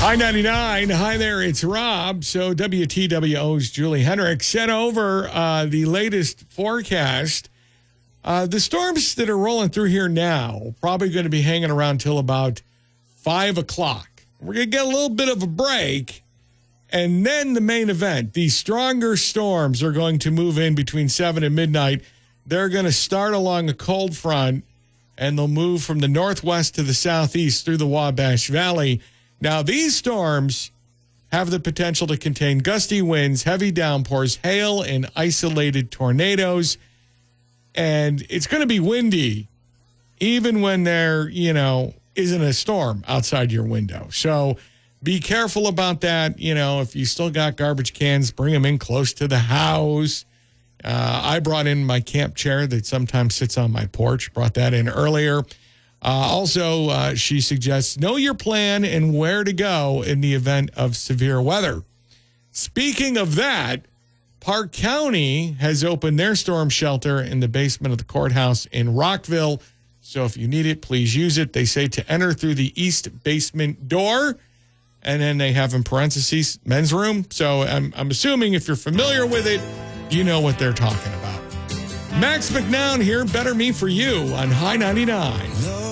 Hi 99. Hi there, it's Rob. So WTWO's Julie Henrik sent over the latest forecast. The storms that are rolling through here now probably going to be hanging around till about 5 o'clock. We're going to get a little bit of a break. And then the main event, the stronger storms are going to move in between 7 and midnight. They're going to start along a cold front, and they'll move from the northwest to the southeast through the Wabash Valley. Now, these storms have the potential to contain gusty winds, heavy downpours, hail, and isolated tornadoes. And it's going to be windy even when there, isn't a storm outside your window. So be careful about that. If you still got garbage cans, bring them in close to the house. I brought in my camp chair that sometimes sits on my porch, brought that in earlier. Also, she suggests know your plan and where to go in the event of severe weather. Speaking of that, Park County has opened their storm shelter in the basement of the courthouse in Rockville. So if you need it, please use it. They say to enter through the east basement door. And then they have in parentheses, men's room. So I'm assuming if you're familiar with it, you know what they're talking about. Max McNown here, Better Me For You on High 99.